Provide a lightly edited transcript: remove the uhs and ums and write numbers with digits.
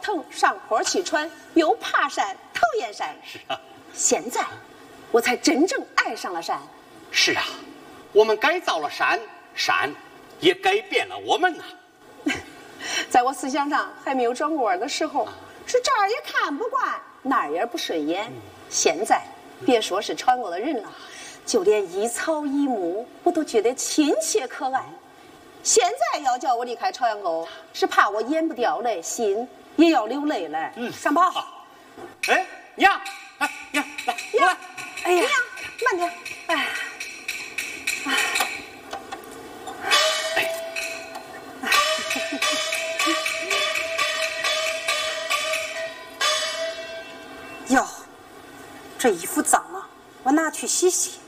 疼上坡气喘，又怕山讨厌山。 是啊， 现在我才真正爱上了山。 是啊，我们改造了山，山也改变了我们呐。 在我思想上还没有转过弯的时候，是这儿也看不惯，那儿也不顺眼。现在别说是船沟的人了，就连一草一木我都觉得亲切可爱。现在要叫我离开朝阳沟，是怕我演不掉嘞，心也要流泪嘞。上跑。 哎，娘，哎，娘，来，我来。 哎呀，慢点。哎。 哟，这衣服脏了，我拿去洗洗。